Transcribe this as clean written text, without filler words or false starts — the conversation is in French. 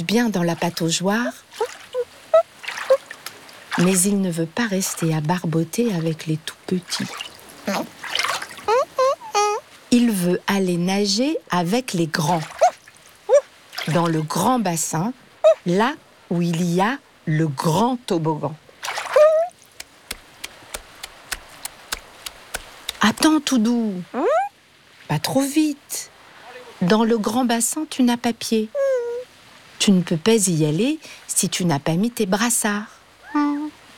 bien dans la pataugeoire, mais il ne veut pas rester à barboter avec les tout petits. Il veut aller nager avec les grands, dans le grand bassin, là où il y a le grand toboggan. Attends, Toudou, pas trop vite. Dans le grand bassin, tu n'as pas pied. Tu ne peux pas y aller si tu n'as pas mis tes brassards.